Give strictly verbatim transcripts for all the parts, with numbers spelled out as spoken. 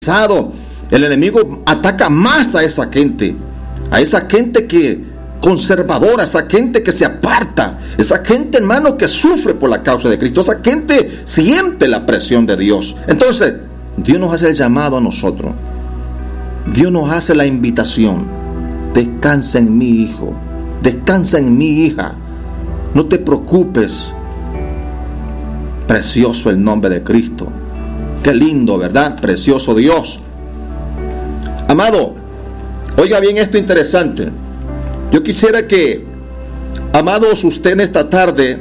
El enemigo ataca más a esa gente, a esa gente que conservadora, esa gente que se aparta, esa gente, hermano, que sufre por la causa de Cristo, esa gente siente la presión de Dios. Entonces, Dios nos hace el llamado a nosotros. Dios nos hace la invitación. Descansa en mí, hijo. Descansa en mí, hija. No te preocupes. Precioso el nombre de Cristo. Qué lindo, ¿verdad? Precioso Dios. Amado, oiga bien esto interesante. Yo quisiera que, amados, usted en esta tarde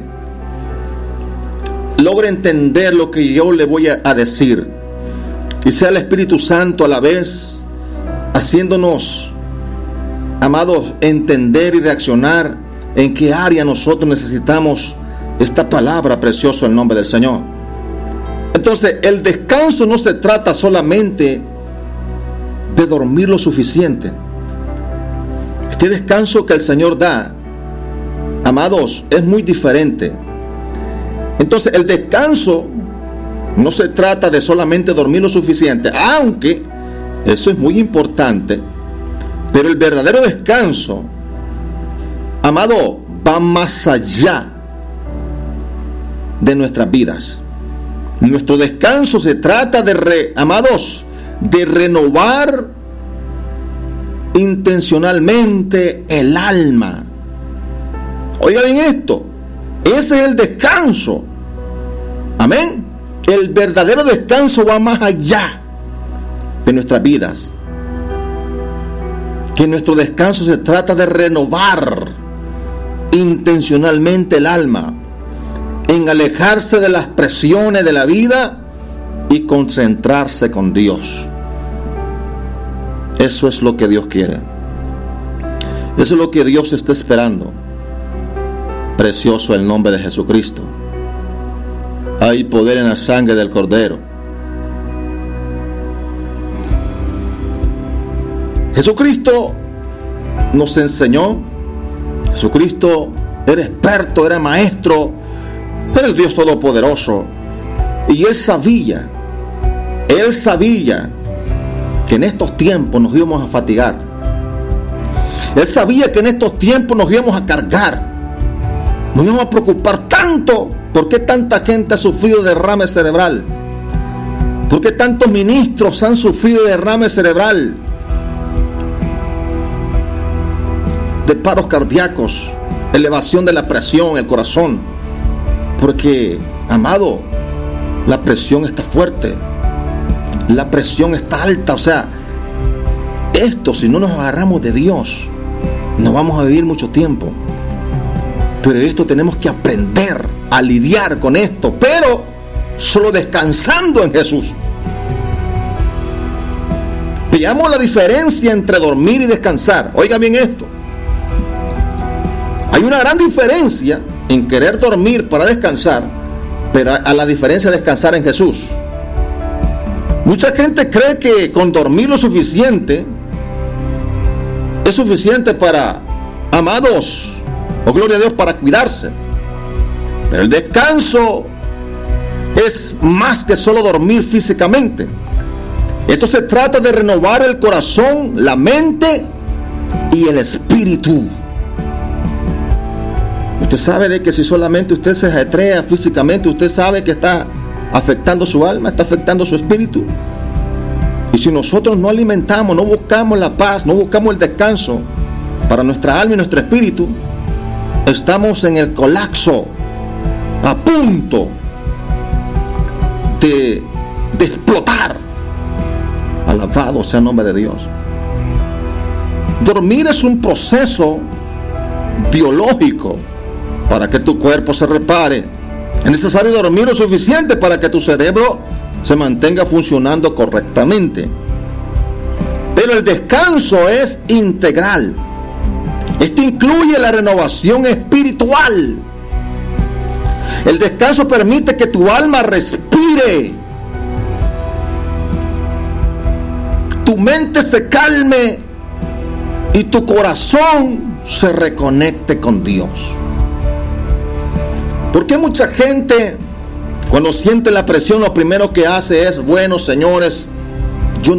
logre entender lo que yo le voy a, a decir. Y sea el Espíritu Santo a la vez haciéndonos, amados, entender y reaccionar en qué área nosotros necesitamos esta palabra. Precioso el nombre del Señor. Entonces, el descanso no se trata solamente de dormir lo suficiente. Este descanso que el Señor da, amados, es muy diferente. Entonces, el descanso no se trata de solamente dormir lo suficiente, aunque eso es muy importante, pero el verdadero descanso, amado, va más allá de nuestras vidas. Nuestro descanso se trata de, re, amados, de renovar intencionalmente el alma. Oigan bien esto, ese es el descanso. Amén. El verdadero descanso va más allá de nuestras vidas. Que nuestro descanso se trata de renovar intencionalmente el alma, en alejarse de las presiones de la vida y concentrarse con Dios. Eso es lo que Dios quiere. Eso es lo que Dios está esperando. Precioso el nombre de Jesucristo. Hay poder en la sangre del Cordero. Jesucristo nos enseñó. Jesucristo era experto, era maestro, era el Dios Todopoderoso. Y Él sabía, Él sabía que en estos tiempos nos íbamos a fatigar. Él sabía que en estos tiempos nos íbamos a cargar. Nos íbamos a preocupar tanto. ¿Por qué tanta gente ha sufrido derrame cerebral? ¿Por qué tantos ministros han sufrido derrame cerebral? De paros cardíacos, elevación de la presión, el corazón. Porque, amado, la presión está fuerte. La presión está alta. O sea, esto, si no nos agarramos de Dios, no vamos a vivir mucho tiempo. Pero esto tenemos que aprender a lidiar con esto, pero solo descansando en Jesús. Veamos la diferencia entre dormir y descansar. Oiga bien esto. Hay una gran diferencia en querer dormir para descansar, pero a la diferencia de descansar en Jesús. Mucha gente cree que con dormir lo suficiente es suficiente para, amados, oh gloria a Dios, para cuidarse. Pero el descanso es más que solo dormir físicamente. Esto se trata de renovar el corazón, la mente y el espíritu. Usted sabe de que si solamente usted se ajetrea físicamente, usted sabe que está afectando su alma, está afectando su espíritu. Y si nosotros no alimentamos, no buscamos la paz, no buscamos el descanso para nuestra alma y nuestro espíritu, estamos en el colapso, a punto de, de explotar. Alabado sea el nombre de Dios. Dormir es un proceso biológico para que tu cuerpo se repare. Es necesario dormir lo suficiente para que tu cerebro se mantenga funcionando correctamente. Pero el descanso es integral. Este incluye la renovación espiritual. El descanso permite que tu alma respire, tu mente se calme y tu corazón se reconecte con Dios. Porque mucha gente, cuando siente la presión, lo primero que hace es: bueno, señores,